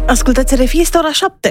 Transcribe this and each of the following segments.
Ascultați RFI, este ora 7.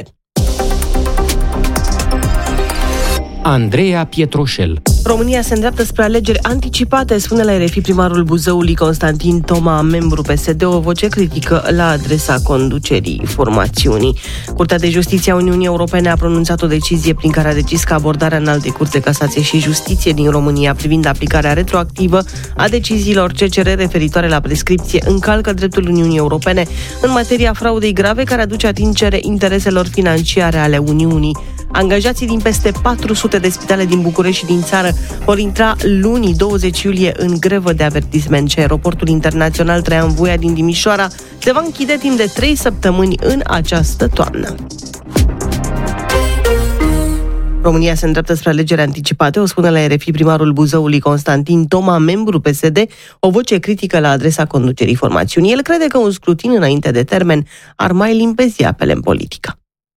Andreea Pietroșel. România se îndreaptă spre alegeri anticipate, spune la RFI primarul Buzăului Constantin Toma, membru PSD, o voce critică la adresa conducerii formațiunii. Curtea de Justiție a Uniunii Europene a pronunțat o decizie prin care a decis că abordarea Înaltei Curți de Casație și Justiție din România privind aplicarea retroactivă a deciziilor CCR referitoare la prescripție încalcă dreptul Uniunii Europene în materia fraudei grave care aduce atingere intereselor financiare ale Uniunii. Angajații din peste 400 de spitale din București și din țară vor intra luni, 20 iulie, în grevă de avertisment și aeroportul internațional Traian Voia din Timișoara se va închide timp de 3 săptămâni în această toamnă. România se îndreaptă spre alegeri anticipate, o spune la RFI primarul Buzăului Constantin Toma, membru PSD, o voce critică la adresa conducerii formațiunii. El crede că un scrutin înainte de termen ar mai limpezi apele în politică.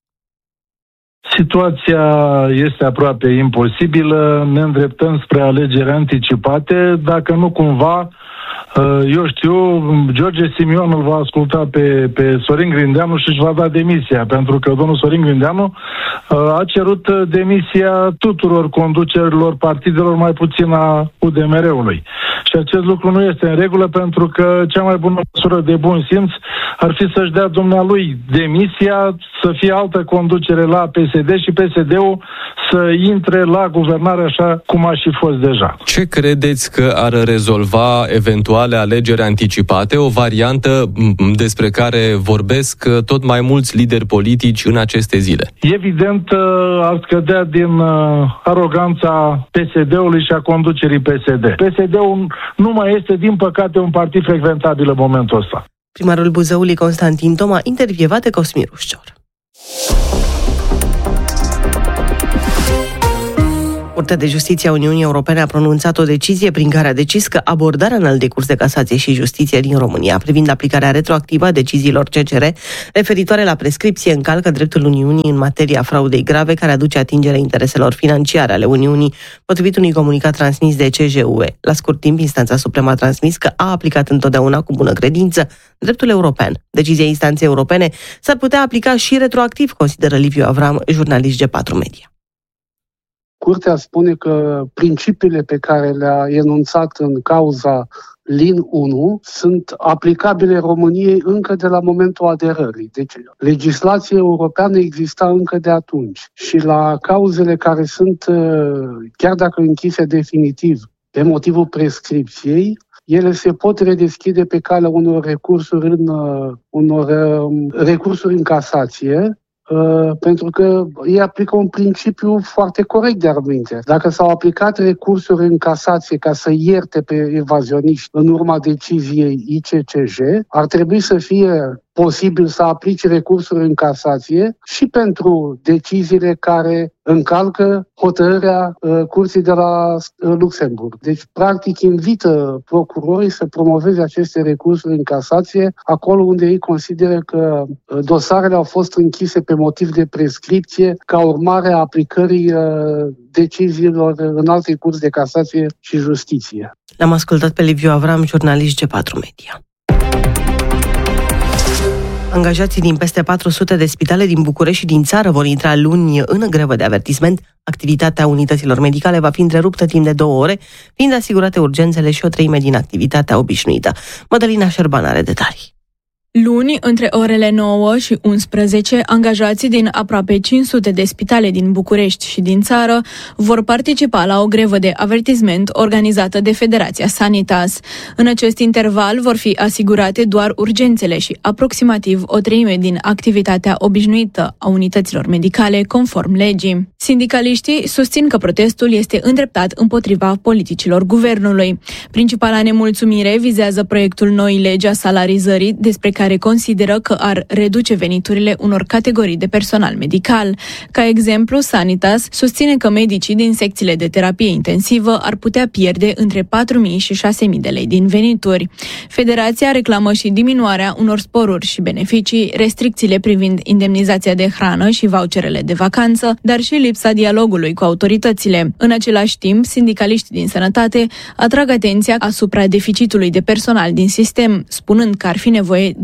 Situația este aproape imposibilă, ne îndreptăm spre alegeri anticipate, dacă nu cumva, eu știu, George Simion îl va asculta pe Sorin Grindeanu și își va da demisia, pentru că domnul Sorin Grindeanu a cerut demisia tuturor conducerilor partidelor, mai puțin a UDMR-ului. Și acest lucru nu este în regulă, pentru că cea mai bună măsură de bun simț ar fi să-și dea dumnealui demisia, să fie altă conducere la PSD și PSD-ul să intre la guvernare așa cum a și fost deja. Ce credeți că ar rezolva eventuale alegeri anticipate, o variantă despre care vorbesc tot mai mulți lideri politici în aceste zile? Evident, ar scădea din aroganța PSD-ului și a conducerii PSD. PSD-ul nu mai este, din păcate, un partid frecventabil în momentul ăsta. Primarul Buzăului Constantin Toma, intervievat de Cosmin Rușcior. Curtea de Justiție a Uniunii Europene a pronunțat o decizie prin care a decis că abordarea Înaltei Curți de Casație și Justiție din România privind aplicarea retroactivă a deciziilor CCR referitoare la prescripție încalcă dreptul Uniunii în materia fraudei grave care aduce atingere intereselor financiare ale Uniunii, potrivit unui comunicat transmis de CJUE. La scurt timp, instanța supremă a transmis că a aplicat întotdeauna cu bună credință dreptul european. Decizia instanței europene s-ar putea aplica și retroactiv, consideră Liviu Avram, jurnalist G4 Media. Curtea spune că principiile pe care le-a enunțat în cauza LIN 1 sunt aplicabile României încă de la momentul aderării. Deci legislația europeană exista încă de atunci. Și la cauzele care sunt, chiar dacă închise definitiv, pe motivul prescripției, ele se pot redeschide pe calea unor recursuri în casație, pentru că ei aplică un principiu foarte corect de argumente. Dacă s-au aplicat recursuri în casație ca să ierte pe evazioniști în urma deciziei ICCJ, ar trebui să fie posibil să aplice recursuri în casație și pentru deciziile care încalcă hotărârea Curții de la Luxemburg. Deci, practic, invită procurorii să promoveze aceste recursuri în casație acolo unde ei consideră că dosarele au fost închise pe motiv de prescripție ca urmare a aplicării deciziilor Înaltei Curți de Casație și Justiție. L-am ascultat pe Liviu Avram, jurnalist G4 Media. Angajații din peste 400 de spitale din București și din țară vor intra luni în grevă de avertisment. Activitatea unităților medicale va fi întreruptă timp de 2 ore, fiind asigurate urgențele și o treime din activitatea obișnuită. Mădălina Șerban are detalii. Luni, între orele 9 și 11, angajații din aproape 500 de spitale din București și din țară vor participa la o grevă de avertisment organizată de Federația Sanitas. În acest interval vor fi asigurate doar urgențele și aproximativ o treime din activitatea obișnuită a unităților medicale, conform legii. Sindicaliștii susțin că protestul este îndreptat împotriva politicilor guvernului. Principala nemulțumire vizează proiectul noii legi a salarizării, despre care consideră că ar reduce veniturile unor categorii de personal medical. Ca exemplu, Sanitas susține că medicii din secțiile de terapie intensivă ar putea pierde între 4.000 și 6.000 de lei din venituri. Federația reclamă și diminuarea unor sporuri și beneficii, restricțiile privind indemnizația de hrană și voucherele de vacanță, dar și lipsa dialogului cu autoritățile. În același timp, sindicaliștii din sănătate atrag atenția asupra deficitului de personal din sistem, spunând că ar fi nevoie de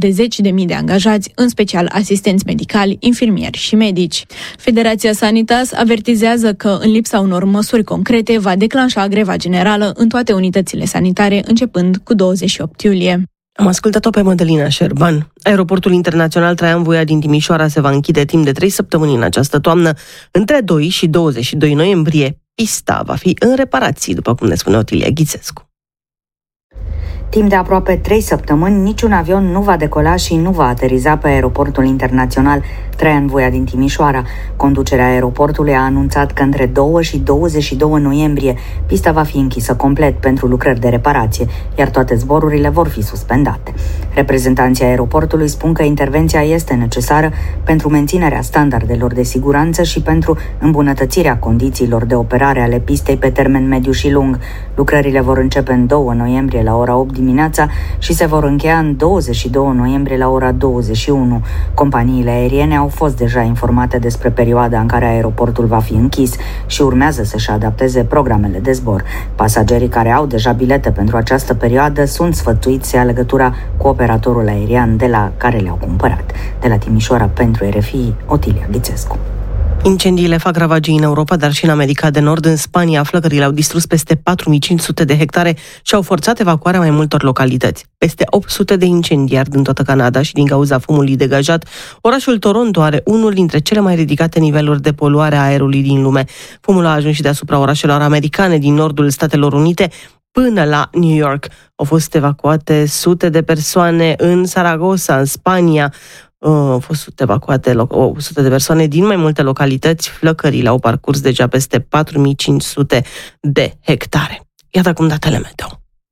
de 10.000 de angajați, în special asistenți medicali, infirmieri și medici. Federația Sanitas avertizează că, în lipsa unor măsuri concrete, va declanșa greva generală în toate unitățile sanitare, începând cu 28 iulie. Am ascultat-o pe Mădălina Șerban. Aeroportul internațional Traian Voia din Timișoara se va închide timp de 3 săptămâni în această toamnă. Între 2 și 22 noiembrie, pista va fi în reparații, după cum ne spune Otilia Ghițescu. Timp de aproape 3 săptămâni, niciun avion nu va decola și nu va ateriza pe aeroportul internațional Traian Voia din Timișoara. Conducerea aeroportului a anunțat că între 2 și 22 noiembrie pista va fi închisă complet pentru lucrări de reparație, iar toate zborurile vor fi suspendate. Reprezentanții aeroportului spun că intervenția este necesară pentru menținerea standardelor de siguranță și pentru îmbunătățirea condițiilor de operare ale pistei pe termen mediu și lung. Lucrările vor începe în 2 noiembrie la ora 8 dimineața și se vor încheia în 22 noiembrie la ora 21. Companiile aeriene au fost deja informate despre perioada în care aeroportul va fi închis și urmează să-și adapteze programele de zbor. Pasagerii care au deja bilete pentru această perioadă sunt sfătuiți să ia legătura cu operatorul aerian de la care le-au cumpărat. De la Timișoara pentru RFI, Otilia Ghițescu. Incendiile fac ravagii în Europa, dar și în America de Nord. În Spania, flăcările au distrus peste 4500 de hectare și au forțat evacuarea mai multor localități. Peste 800 de incendiari din toată Canada și din cauza fumului degajat, orașul Toronto are unul dintre cele mai ridicate niveluri de poluare a aerului din lume. Fumul a ajuns și deasupra orașelor americane din nordul Statelor Unite, până la New York. Au fost evacuate sute de persoane în Saragossa, în Spania. Au fost evacuate 100 de persoane din mai multe localități. Flăcările au parcurs deja peste 4500 de hectare. Iată acum datele meteo.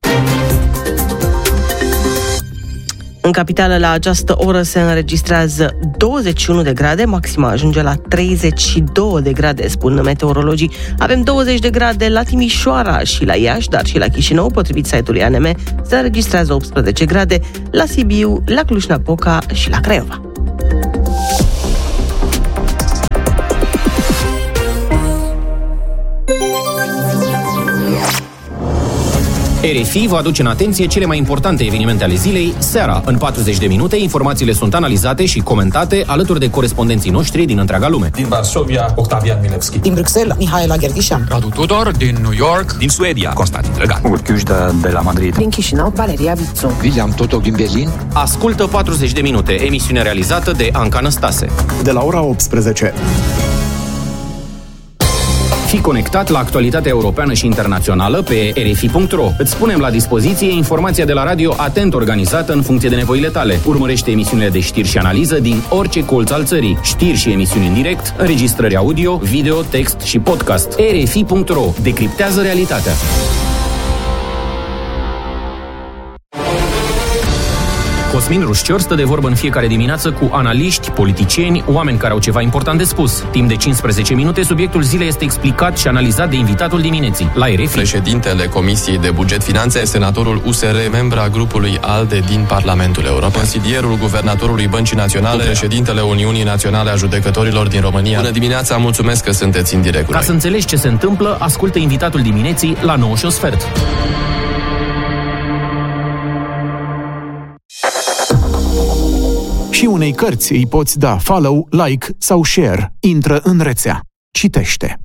În capitală, la această oră se înregistrează 21 de grade, maxima ajunge la 32 de grade, spun meteorologii. Avem 20 de grade la Timișoara și la Iași, dar și la Chișinău, potrivit site-ului ANM, se înregistrează 18 grade, la Sibiu, la Cluj-Napoca și la Craiova. RFI vă aduce în atenție cele mai importante evenimente ale zilei, seara. În 40 de minute, informațiile sunt analizate și comentate alături de corespondenții noștri din întreaga lume. Din Varsovia, Octavian Milevski. Din Bruxelles, Mihaela Gherghișan. Radu Tudor, din New York. Din Suedia, Constantin Drăgan. Urchiuș de la Madrid. Din Chișinău, Valeria Vițu. William Totoc din Berlin. Ascultă 40 de minute, emisiune realizată de Anca Năstase. De la ora 18. Fii conectat la actualitatea europeană și internațională pe rfi.ro. Îți punem la dispoziție informația de la radio atent organizată în funcție de nevoile tale. Urmărește emisiunile de știri și analiză din orice colț al țării. Știri și emisiuni în direct, înregistrări audio, video, text și podcast. rfi.ro. Decriptează realitatea. Cosmin Rușcior stă de vorbă în fiecare dimineață cu analiști, politicieni, oameni care au ceva important de spus. Timp de 15 minute, subiectul zilei este explicat și analizat de invitatul dimineții, la RFI. Președintele Comisiei de Buget Finanțe, senatorul USR, membra grupului ALDE din Parlamentul European, consilierul guvernatorului Băncii Naționale, președintele Uniunii Naționale a Judecătorilor din România. Bună dimineața, mulțumesc că sunteți în direct. Ca să înțelegi ce se întâmplă, ascultă invitatul dimineții la 9:15. Și unei cărți îi poți da follow, like sau share. Intră în rețea. Citește.